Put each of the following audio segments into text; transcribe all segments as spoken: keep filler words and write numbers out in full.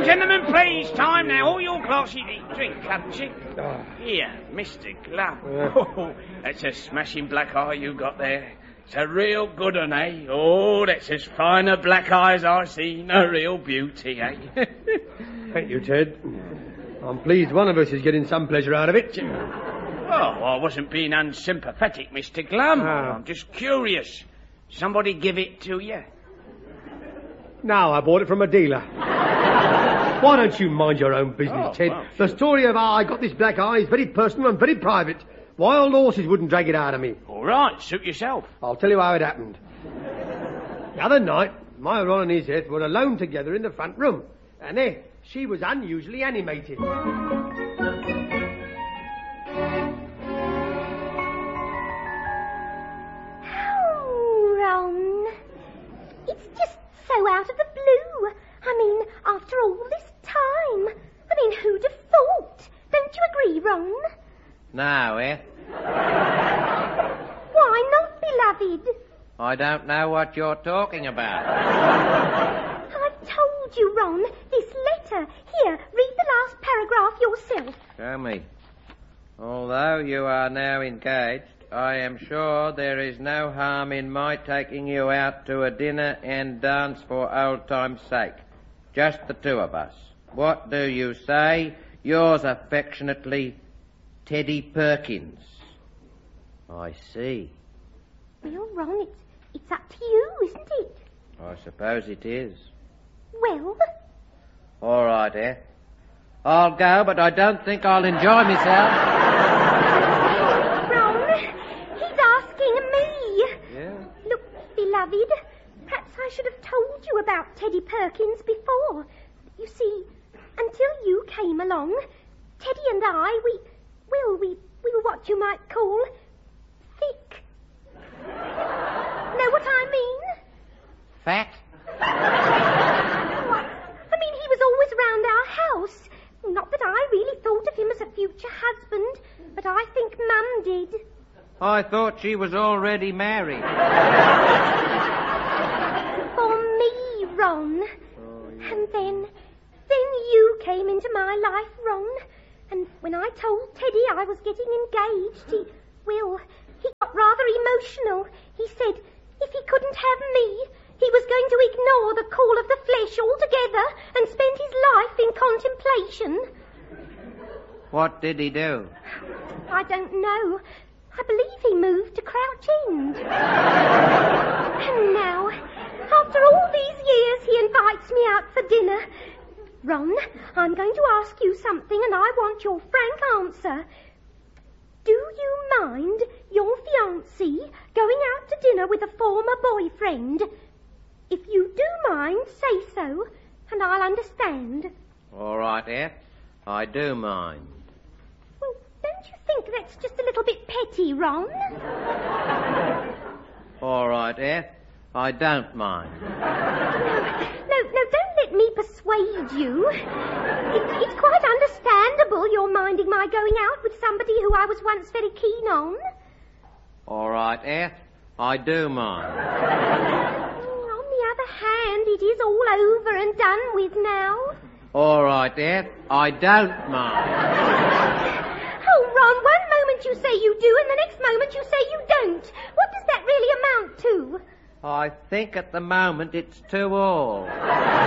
gentlemen, please, time now. All your glasses eat, drink, haven't you? Oh. Here, Mister Glum. Yeah. Oh, that's a smashing black eye you got there. It's a real good one, eh? Oh, that's as fine a black eye as I've seen. A real beauty, eh? Thank you, Ted. I'm pleased one of us is getting some pleasure out of it. Oh, I wasn't being unsympathetic, Mister Glum. Ah. I'm just curious. Somebody give it to you? No, I bought it from a dealer. Why don't you mind your own business, Oh, Ted? well, The story of how I got this black eye is very personal and very private. Wild horses wouldn't drag it out of me. All right, suit yourself. I'll tell you how it happened. The other night, my Ron and his Eth were alone together in the front room. And Eth, she was unusually animated. Oh, Ron. It's just so out of the blue. I mean, after all this time. I mean, who'd have thought? Don't you agree, Ron? No, eh? Why not, beloved? I don't know what you're talking about. I've told you, Ron, this letter. Here, read the last paragraph yourself. Show me. Although you are now engaged, I am sure there is no harm in my taking you out to a dinner and dance for old time's sake. Just the two of us. What do you say? Yours affectionately, Teddy Perkins. I see. Well, Ron, it's, it's up to you, isn't it? I suppose it is. Well, All right, eh? I'll go, but I don't think I'll enjoy myself. Ron, he's asking me. Yeah? Look, beloved, perhaps I should have told you about Teddy Perkins before. You see, until you came along, Teddy and I, we, well, we, we were what you might call thick. Know what I mean? Fat? I mean, he was always round our house. Not that I really thought of him as a future husband, but I think Mum did. I thought she was already married. For me, Ron. And then, then you came into my life, Ron. And when I told Teddy I was getting engaged, he, well, he got rather emotional. He said if he couldn't have me, he was going to ignore the call of the flesh altogether and spend his life in contemplation. What did he do? I don't know. I believe he moved to Crouch End. And now, after all these years, he invites me out for dinner. Ron, I'm going to ask you something, and I want your frank answer. Do you mind your fiancé going out to dinner with a former boyfriend? If you do mind, say so, and I'll understand. All right, Eth. I do mind. Well, don't you think that's just a little bit petty, Ron? All right, Eth. I don't mind. No, no, no, don't let me persuade you. It's, it's quite understandable you're minding my going out with somebody who I was once very keen on. All right, Eth. I do mind. Oh, on the other hand, it is all over and done with now. All right, Eth. I don't mind. Oh, Ron, one moment you say you do and the next moment you say you don't. What does that really amount to? I think at the moment it's two all. But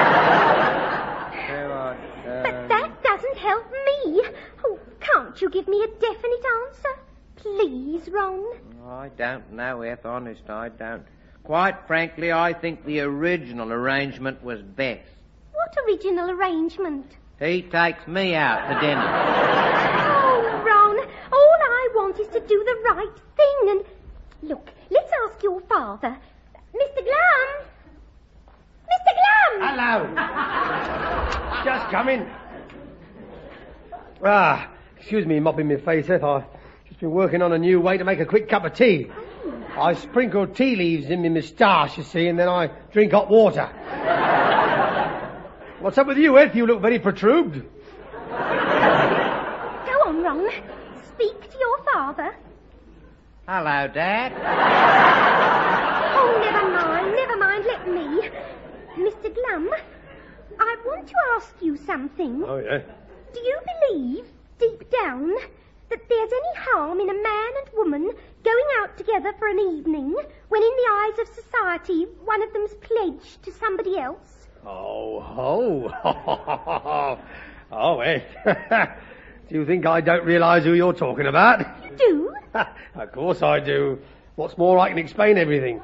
that doesn't help me. Oh, can't you give me a definite answer? Please, Ron. I don't know, Eth. Honest, I don't. Quite frankly, I think the original arrangement was best. What original arrangement? He takes me out to dinner. Oh, Ron, all I want is to do the right thing and... Look, let's ask your father. Mister Glum! Mister Glum! Hello. Just coming. Ah, excuse me mopping my face, Eth. I've just been working on a new way to make a quick cup of tea. Oh. I sprinkle tea leaves in my moustache, you see, and then I drink hot water. What's up with you, Eth? You look very perturbed. Go on, Ron. Speak to your father. Hello, Dad. Oh, never mind, never mind, let me. Mister Glum, I want to ask you something. Oh, yeah? Do you believe, deep down, that there's any harm in a man and woman going out together for an evening when in the eyes of society one of them's pledged to somebody else? Oh, oh. Oh, Eth. Do you think I don't realise who you're talking about? You do? Of course I do. What's more, I can explain everything.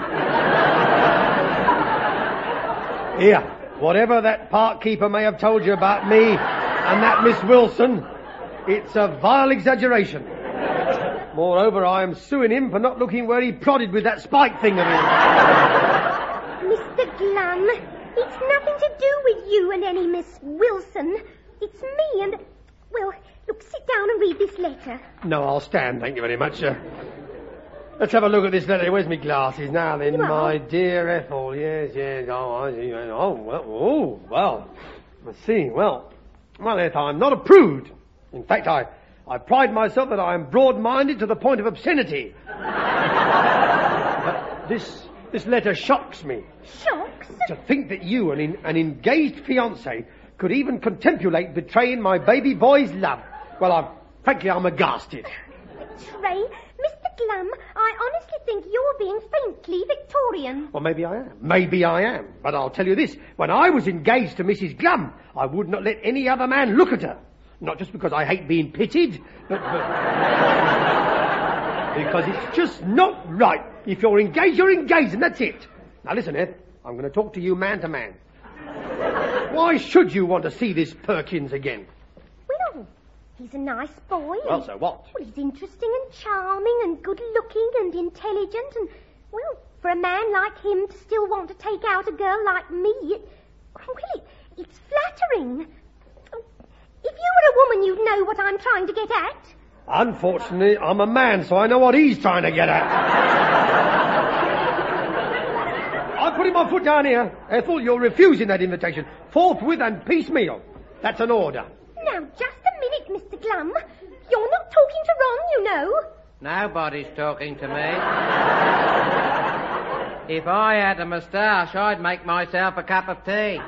Here, whatever that park keeper may have told you about me and that Miss Wilson, it's a vile exaggeration. Moreover, I am suing him for not looking where he prodded with that spike thing of his. Mister Glum, it's nothing to do with you and any Miss Wilson. It's me and... Well, look, sit down and read this letter. No, I'll stand, thank you very much. Uh, let's have a look at this letter. Where's my glasses? Now then, You are? my dear Ethel. Yes, yes. Oh, I see. Oh, well, oh, well. Let's see. Well, well, Ethel, I'm not a prude. In fact, I, I pride myself that I am broad-minded to the point of obscenity. But this, this letter shocks me. Shocks? To think that you, an, in, an engaged fiancé, could even contemplate betraying my baby boy's love. Well, I'm, frankly, I'm aghasted. Betray? Mister Glum, I honestly think you're being faintly Victorian. Well, maybe I am. Maybe I am. But I'll tell you this. When I was engaged to Missus Glum, I would not let any other man look at her. Not just because I hate being pitied, but... but because it's just not right. If you're engaged, you're engaged, and that's it. Now listen, Ed. I'm going to talk to you man to man. Why should you want to see this Perkins again? Well, he's a nice boy. Well, and- so what? Well, he's interesting and charming and good-looking and intelligent and, well, for a man like him to still want to take out a girl like me, it, well, it, it's flattering. If you were a woman, you'd know what I'm trying to get at. Unfortunately, I'm a man, so I know what he's trying to get at. I'm putting my foot down here. Ethel, you're refusing that invitation. Forthwith and piecemeal. That's an order. Now, just a minute, Mister Glum. You're not talking to Ron, you know. Nobody's talking to me. If I had a moustache, I'd make myself a cup of tea.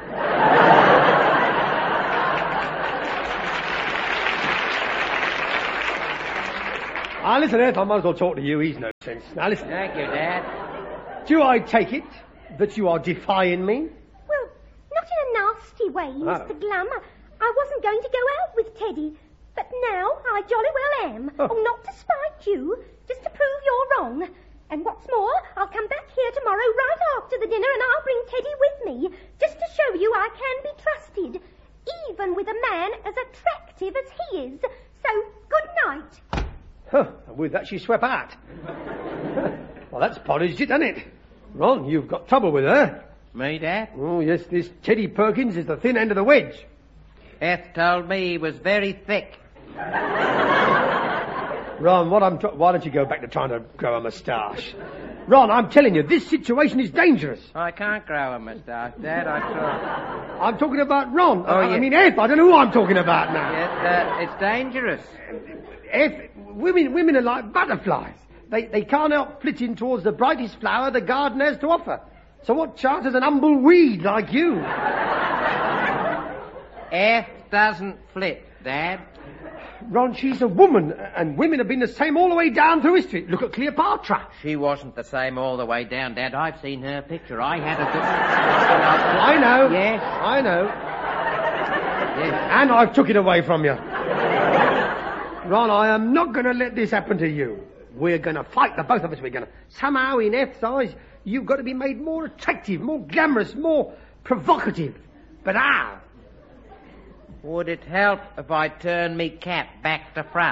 Ah, listen, Ethel, I might as well talk to you. He's no sense. Now, listen. Thank you, Dad. Do I take it that you are defying me? Well, not in a nasty way, Oh. Mister Glum. I wasn't going to go out with Teddy, but now I jolly well am. Oh. Oh, not to spite you, just to prove you're wrong. And what's more, I'll come back here tomorrow right after the dinner and I'll bring Teddy with me, just to show you I can be trusted, even with a man as attractive as he is. So, good night. Huh, and with that she swept out. Well, that's polished it, isn't it? Ron, you've got trouble with her. Me, Dad? Oh, yes, this Teddy Perkins is the thin end of the wedge. Eth told me he was very thick. Ron, what I'm tr- why don't you go back to trying to grow a moustache? Ron, I'm telling you, this situation is dangerous. I can't grow a moustache, Dad. I saw. I'm talking about Ron. Oh, I, I yeah. mean, Eth, I don't know who I'm talking about now. Yes, uh, it's dangerous. Eth, women, women are like butterflies. They, they can't help flitting towards the brightest flower the garden has to offer. So what chance has an humble weed like you? Eth doesn't flit, Dad. Ron, she's a woman, and women have been the same all the way down through history. Look at Cleopatra. She wasn't the same all the way down, Dad. I've seen her picture. I had a good... I know. Yes. I know. Yes. And I've took it away from you. Ron, I am not going to let this happen to you. We're going to fight, the both of us. We're going to... Somehow, in F's eyes, you've got to be made more attractive, more glamorous, more provocative. But how? Would it help if I turned me cap back to front?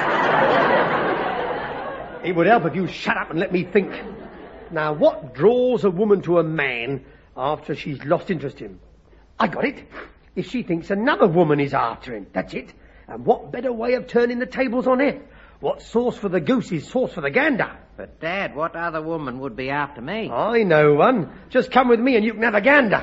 It would help if you shut up and let me think. Now, what draws a woman to a man after she's lost interest in him? I got it. If she thinks another woman is after him, that's it. And what better way of turning the tables on it? What sauce for the goose is sauce for the gander. But, Dad, what other woman would be after me? I know one. Just come with me and you can have a gander.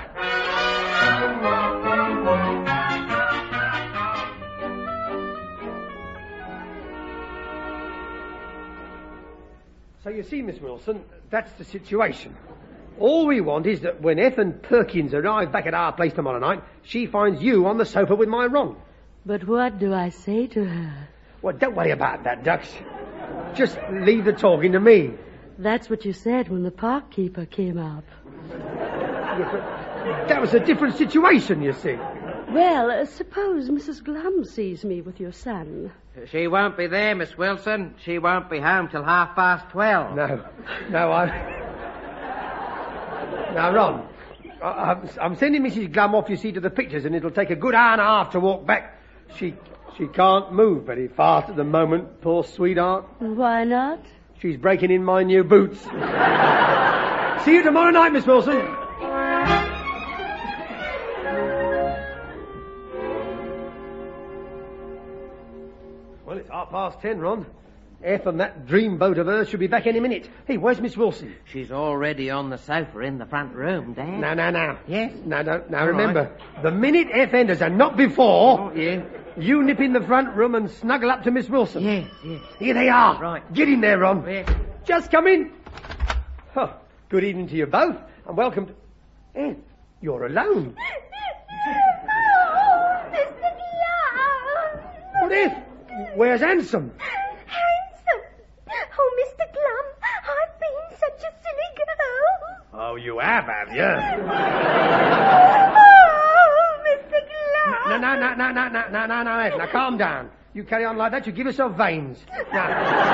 So you see, Miss Wilson, that's the situation. All we want is that when Ethan Perkins arrives back at our place tomorrow night, she finds you on the sofa with my Ron. But what do I say to her? Well, don't worry about that, Dux. Just leave the talking to me. That's what you said when the park keeper came up. Yeah, but that was a different situation, you see. Well, uh, suppose Missus Glum sees me with your son. She won't be there, Miss Wilson. She won't be home till half past twelve. No, no, I... Now, Ron, I, I'm, I'm sending Missus Glum off, you see, to the pictures, and it'll take a good hour and a half to walk back. She she can't move very fast at the moment, poor sweetheart. Why not? She's breaking in my new boots. See you tomorrow night, Miss Wilson. Well, it's half past ten, Ron. F and that dreamboat of hers should be back any minute. Hey, where's Miss Wilson? She's already on the sofa in the front room, Dad. Now, now, now. Yes? Now, now, now All remember, right. the minute F enters and not before, Oh, yeah. you nip in the front room and snuggle up to Miss Wilson. Yes, yes. Here they are. Right. Get in there, Ron. Yes. Just come in. Oh, good evening to you both, and welcome to... Eh, you're alone. Oh, Mister Glum. What is? Where's Handsome? Handsome. Oh, Mister Glum, I've been such a silly girl. Oh, you have, have you? Oh, Mister Glum. No, no, no, no, no, no, no, no, no, Ed. Now, calm down. You carry on like that, you give yourself veins. Now,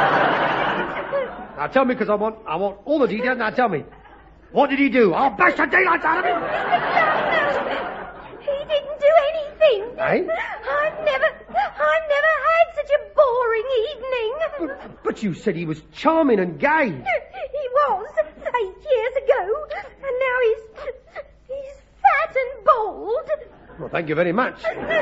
now tell me, because I want, I want all the details. Now, tell me. What did he do? I'll bash the daylights out of him. He didn't do anything. Eh? I've never, I've never had such a boring evening. But, but you said he was charming and gay. He was eight years ago, and now he's, he's fat and bald. Well, thank you very much.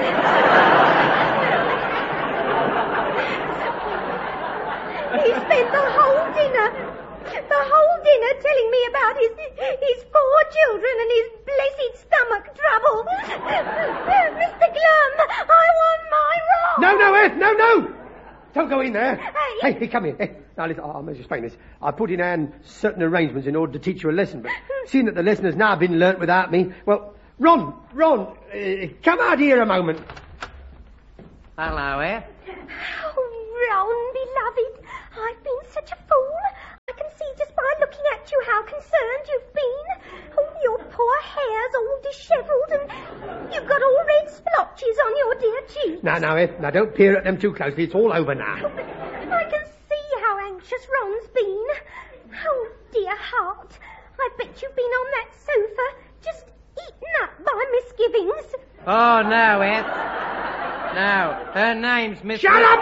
He spent the whole dinner, the whole dinner telling me about his, his four children and his blessed stomach trouble. Mister Glum, I want my roll. No, no, Ed, no, no. Don't go in there. Hey. Hey, hey, come here. Hey, now, listen, I'll just explain this. I put in hand certain arrangements in order to teach you a lesson, but seeing that the lesson has now been learnt without me, well, Ron, Ron, uh, come out here a moment. Hello, eh? Oh, Ron, beloved, I've been such a fool. I can see just by looking at you how concerned you've been. Oh, your poor hair's all dishevelled and you've got all red splotches on your dear cheeks. Now, now, Ed, now don't peer at them too closely. It's all over now. Oh, but I can see how anxious Ron's been. Oh, dear heart, I bet you've been on that sofa just eaten up by misgivings. Oh, no, Ed. No, her name's Miss... Shut up,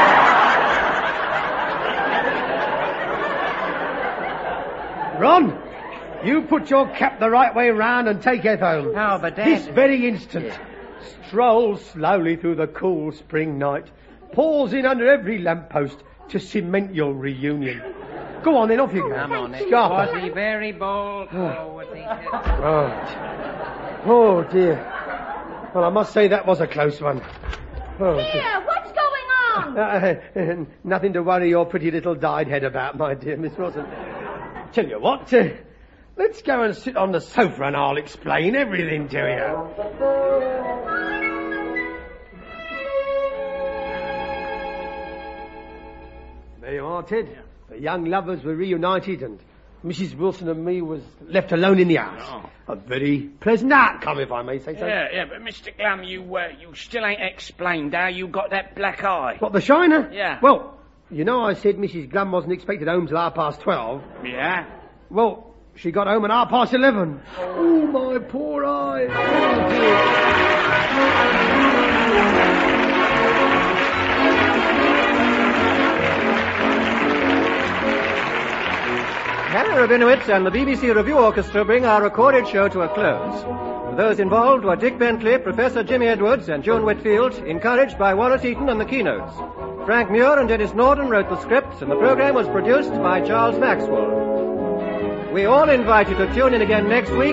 Ron! Ron, you put your cap the right way round and take Eth home. Oh, but Dad... This very instant. Yeah. Stroll slowly through the cool spring night. Pause in under every lamppost to cement your reunion. Go on then, off you go. Come on, Ed. Scarpa. Was he very bold? Oh, was he... Right. Oh, dear. Well, I must say that was a close one. Oh, Here, what's going on? Uh, nothing to worry your pretty little dyed head about, my dear Miss Wilson. Tell you what, uh, let's go and sit on the sofa and I'll explain everything to you. There you are, Ted. The young lovers were reunited and Missus Wilson and me was left alone in the house. Oh. A very pleasant outcome, if I may say so. Yeah, yeah, but Mister Glum, you, uh, you still ain't explained how you got that black eye. What, the shiner? Yeah. Well, you know I said Missus Glum wasn't expected home till half past twelve. Yeah? Well, she got home at half past eleven. Oh, my poor eye. Oh, dear. Hannah Rabinowitz and the B B C Review Orchestra bring our recorded show to a close. Those involved were Dick Bentley, Professor Jimmy Edwards, and Joan Whitfield, encouraged by Wallace Eaton and the keynotes. Frank Muir and Dennis Norton wrote the script, and the program was produced by Charles Maxwell. We all invite you to tune in again next week